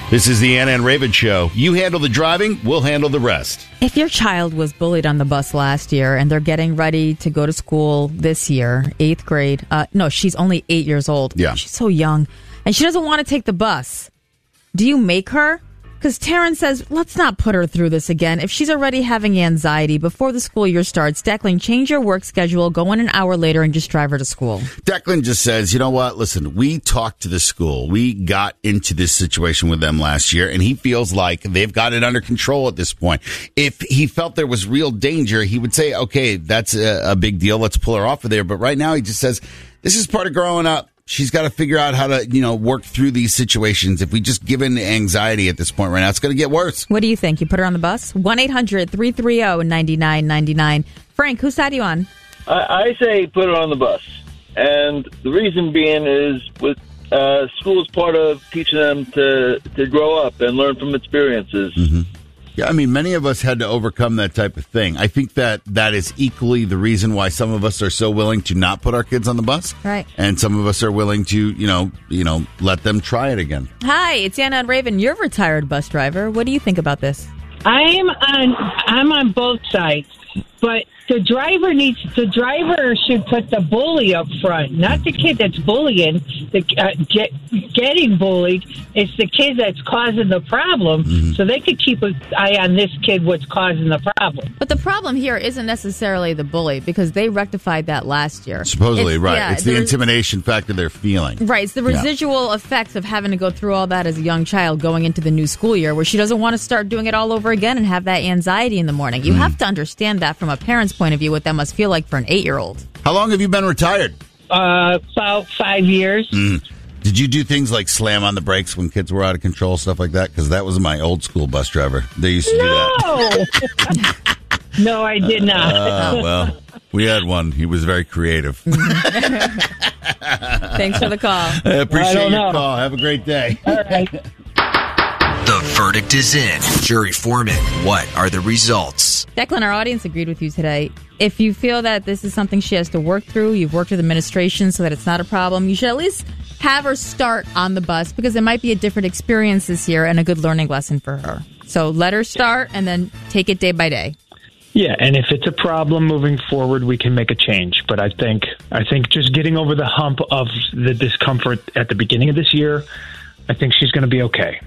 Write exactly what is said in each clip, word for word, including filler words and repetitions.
This is the Anna and Raven Show. You handle the driving, we'll handle the rest. If your child was bullied on the bus last year and they're getting ready to go to school this year, eighth grade, uh, no, she's only eight years old. Yeah. She's so young. And she doesn't want to take the bus. Do you make her? Because Taryn says, let's not put her through this again. If she's already having anxiety before the school year starts, Declan, change your work schedule, go in an hour later, and just drive her to school. Declan just says, you know what? Listen, we talked to the school. We got into this situation with them last year, and he feels like they've got it under control at this point. If he felt there was real danger, he would say, okay, that's a, a big deal. Let's pull her off of there. But right now, he just says, this is part of growing up. She's got to figure out how to, you know, work through these situations. If we just give in to anxiety at this point right now, it's going to get worse. What do you think? You put her on the bus? one eight hundred three three zero nine nine nine nine. Frank, whose side are you on? I, I say put her on the bus. And the reason being is with uh, school is part of teaching them to, to grow up and learn from experiences. Mm-hmm. Yeah, I mean, many of us had to overcome that type of thing. I think that that is equally the reason why some of us are so willing to not put our kids on the bus. Right. And some of us are willing to, you know, you know, let them try it again. Hi, it's Anna and Raven. You're a retired bus driver. What do you think about this? I'm on. I'm on both sides, but the driver needs. The driver should put the bully up front, not the kid that's bullying. The uh, get, getting bullied is the kid that's causing the problem. Mm-hmm. So they could keep an eye on this kid, what's causing the problem. But the problem here isn't necessarily the bully, because they rectified that last year. Supposedly, it's, right? Yeah, it's the res- intimidation factor they're feeling. Right. It's the residual yeah. effects of having to go through all that as a young child going into the new school year, where she doesn't want to start doing it all over again and have that anxiety in the morning. You mm. have to understand that from a parent's point of view, what that must feel like for an eight-year-old. How long have you been retired? Uh, about five years. Mm. Did you do things like slam on the brakes when kids were out of control, stuff like that? Because that was my old school bus driver. They used to no. do that. No, I did not. Uh, well, we had one. He was very creative. Thanks for the call. I appreciate I your know. call. Have a great day. All right. The verdict is in. Jury foreman, what are the results? Declan, our audience agreed with you today. If you feel that this is something she has to work through, you've worked with administration so that it's not a problem, you should at least have her start on the bus, because it might be a different experience this year and a good learning lesson for her. So let her start and then take it day by day. Yeah, and if it's a problem moving forward, we can make a change. But I think I think just getting over the hump of the discomfort at the beginning of this year, I think she's going to be okay.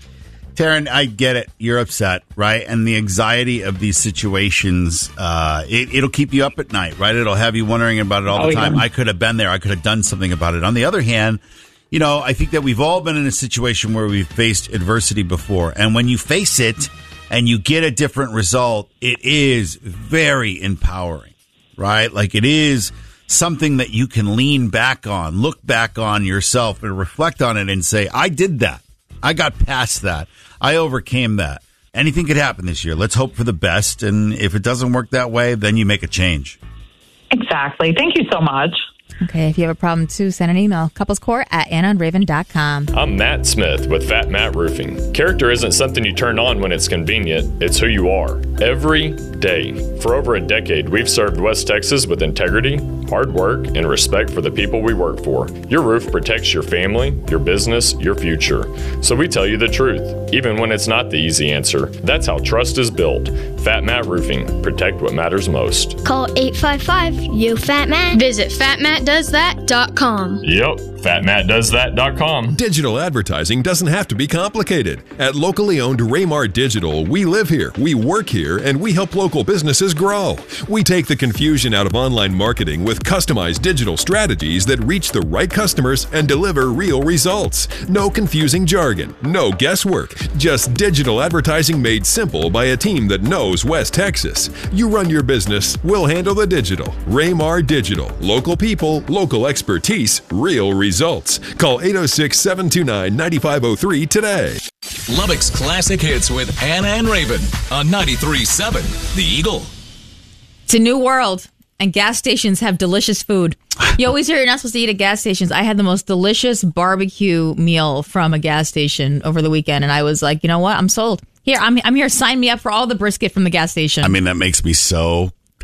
Taryn, I get it. You're upset, right? And the anxiety of these situations, uh, it, it'll keep you up at night, right? It'll have you wondering about it all the oh, time. Yeah. I could have been there. I could have done something about it. On the other hand, you know, I think that we've all been in a situation where we've faced adversity before. And when you face it and you get a different result, it is very empowering, right? Like, it is something that you can lean back on, look back on yourself and reflect on it and say, I did that. I got past that. I overcame that. Anything could happen this year. Let's hope for the best. And if it doesn't work that way, then you make a change. Exactly. Thank you so much. Okay, if you have a problem too, send an email. Couplescourt at anna and raven dot com. I'm Matt Smith with Fat Matt Roofing. Character isn't something you turn on when it's convenient. It's who you are. Every day. For over a decade, we've served West Texas with integrity, hard work, and respect for the people we work for. Your roof protects your family, your business, your future. So we tell you the truth, even when it's not the easy answer. That's how trust is built. Fat Matt Roofing. Protect what matters most. Call eight five five, Y O U, Fat Matt. Visit fat matt does that dot com. Yep, fat matt does that dot com. Digital advertising doesn't have to be complicated. At locally owned Raymar Digital, we live here, we work here, and we help local businesses grow. We take the confusion out of online marketing with customized digital strategies that reach the right customers and deliver real results. No confusing jargon, no guesswork, just digital advertising made simple by a team that knows West Texas. You run your business, we'll handle the digital. Raymar Digital. Local people, local expertise, real results. Call eight oh six, seven two nine, nine five oh three today. Lubbock's Classic Hits with Anna and Raven on ninety-three point seven The Eagle. It's a new world, and gas stations have delicious food. You always hear you're not supposed to eat at gas stations. I had the most delicious barbecue meal from a gas station over the weekend, and I was like, you know what? I'm sold. Here, I'm I'm here. Sign me up for all the brisket from the gas station. I mean, that makes me so...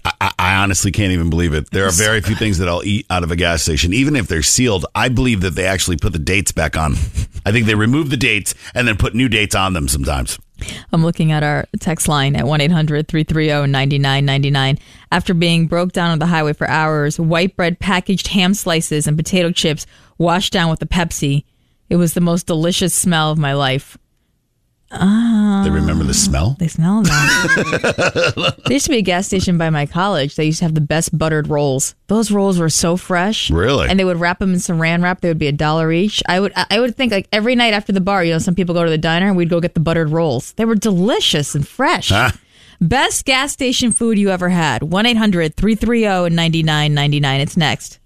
I, I honestly can't even believe it. There are very few things that I'll eat out of a gas station, even if they're sealed. I believe that they actually put the dates back on. I think they remove the dates and then put new dates on them sometimes. I'm looking at our text line at one eight hundred three three zero nine nine nine nine. After being broke down on the highway for hours, white bread, packaged ham slices, and potato chips washed down with a Pepsi. It was the most delicious smell of my life. Uh, they remember the smell? They smell that. There used to be a gas station by my college. They used to have the best buttered rolls. Those rolls were so fresh. Really? And they would wrap them in saran wrap. They would be a dollar each. I would I would think like every night after the bar, you know, some people go to the diner and we'd go get the buttered rolls. They were delicious and fresh. Huh? Best gas station food you ever had. one eight hundred three three zero nine nine nine nine. It's next.